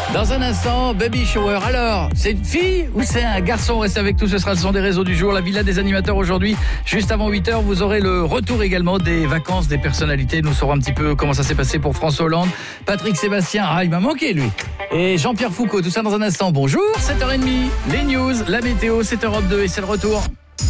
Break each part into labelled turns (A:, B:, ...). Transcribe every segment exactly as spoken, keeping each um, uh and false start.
A: Dans un instant, Baby Shower. Alors, c'est une fille ou c'est un garçon? Restez avec nous, ce sera le son des réseaux du jour. La Villa des animateurs aujourd'hui, juste avant huit heures. Vous aurez le retour également des vacances des personnalités. Nous saurons un petit peu comment ça s'est passé pour François Hollande. Patrick Sébastien, ah il m'a manqué lui. Et Jean-Pierre Foucault, tout ça dans un instant. Bonjour, sept heures trente, les news, la météo, c'est Europe deux et c'est le retour.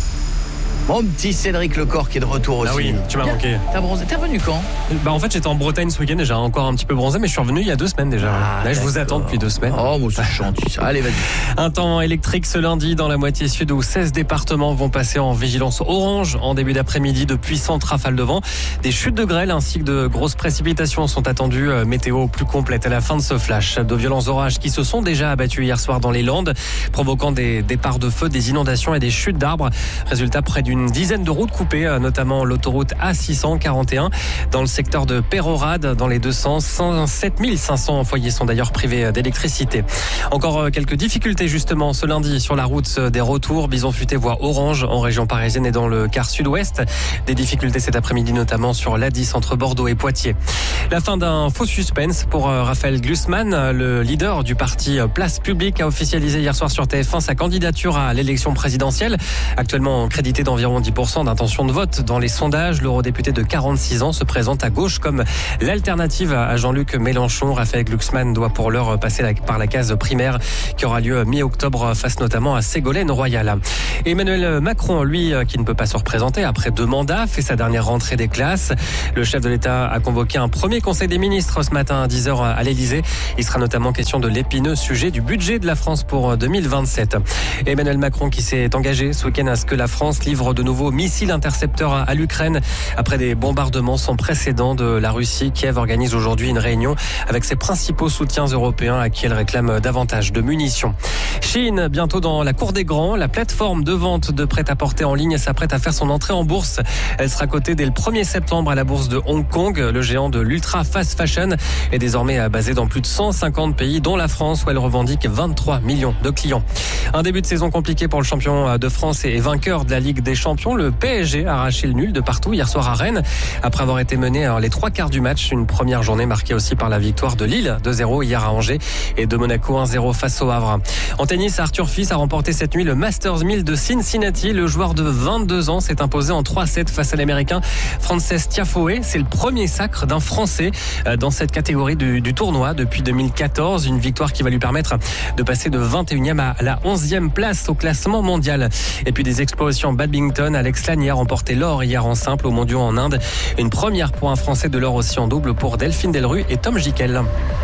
A: Mon petit Cédric Lecor qui est de retour aussi.
B: Ah oui, tu m'as manqué.
A: T'as bronzé, t'es revenu quand?
B: Bah en fait j'étais en Bretagne ce week-end et j'ai encore un petit peu bronzé, mais je suis revenu il y a deux semaines déjà.
A: Ah,
B: Là je vous attends depuis deux semaines.
A: Oh moi c'est gentil ça. Allez vas-y.
B: Un temps électrique ce lundi dans la moitié sud où seize départements vont passer en vigilance orange en début d'après-midi. De puissantes rafales de vent, des chutes de grêle ainsi que de grosses précipitations sont attendues. Météo plus complète à la fin de ce flash. De violents orages qui se sont déjà abattus hier soir dans les Landes, provoquant des départs de feu, des inondations et des chutes d'arbres. Résultat, près d'une dizaine de routes coupées, notamment l'autoroute A six cent quarante et un dans le secteur de Pérorade dans les deux sens. sept mille cinq cents foyers sont d'ailleurs privés d'électricité. Encore quelques difficultés justement ce lundi sur la route des retours. Bison Futé voie orange en région parisienne et dans le quart sud-ouest. Des difficultés cet après-midi notamment sur l'A dix entre Bordeaux et Poitiers. La fin d'un faux suspense pour Raphaël Glucksmann, le leader du parti Place Publique, a officialisé hier soir sur T F un sa candidature à l'élection présidentielle. Actuellement crédité d'environ dix pour cent d'intention de vote dans les sondages, l'eurodéputé de quarante-six ans se présente à gauche comme l'alternative à Jean-Luc Mélenchon. Raphaël Glucksmann doit pour l'heure passer par la case primaire qui aura lieu mi-octobre face notamment à Ségolène Royal. Emmanuel Macron, lui, qui ne peut pas se représenter après deux mandats, fait sa dernière rentrée des classes. Le chef de l'État a convoqué un premier conseil des ministres ce matin à dix heures à l'Élysée. Il sera notamment question de l'épineux sujet du budget de la France pour deux mille vingt-sept. Emmanuel Macron qui s'est engagé ce week-end à ce que la France livre de nouveaux missiles intercepteurs à l'Ukraine après des bombardements sans précédent de la Russie. Kiev organise aujourd'hui une réunion avec ses principaux soutiens européens à qui elle réclame davantage de munitions. Chine, bientôt dans la cour des grands, la plateforme de vente de prêt-à-porter en ligne s'apprête à faire son entrée en bourse. Elle sera cotée dès le premier septembre à la bourse de Hong Kong. Le géant de l'ultra fast fashion est désormais basé dans plus de cent cinquante pays, dont la France, où elle revendique vingt-trois millions de clients. Un début de saison compliqué pour le champion de France et vainqueur de la Ligue des Champions. Le P S G a arraché le nul de partout hier soir à Rennes après avoir été mené les trois quarts du match. Une première journée marquée aussi par la victoire de Lille deux zéro hier à Angers et de Monaco un zéro face au Havre. En tennis, Arthur Fils a remporté cette nuit le Masters mille de Cincinnati. Le joueur de vingt-deux ans s'est imposé en trois sept face à l'Américain Frances Tiafoe. C'est le premier sacre d'un Français dans cette catégorie du, du tournoi depuis deux mille quatorze. Une victoire qui va lui permettre de passer de vingt et unième à la onzième place au classement mondial. Et puis des exploits aussi en badminton. Alex Lanier a remporté l'or hier en simple aux mondiaux en Inde. Une première pour un Français, de l'or aussi en double pour Delphine Delru et Tom Gickel.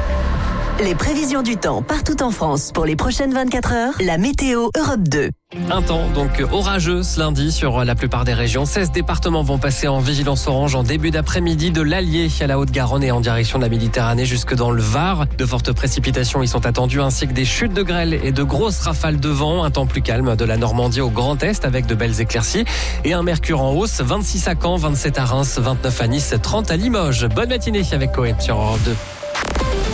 C: Les prévisions du temps partout en France pour les prochaines vingt-quatre heures. La météo Europe deux.
B: Un temps donc orageux ce lundi sur la plupart des régions. seize départements vont passer en vigilance orange en début d'après-midi, de l'Allier à la Haute-Garonne et en direction de la Méditerranée jusque dans le Var. De fortes précipitations y sont attendues ainsi que des chutes de grêle et de grosses rafales de vent. Un temps plus calme de la Normandie au Grand Est avec de belles éclaircies et un mercure en hausse. vingt-six à Caen, vingt-sept à Reims, vingt-neuf à Nice, trente à Limoges. Bonne matinée avec Coé sur Europe deux.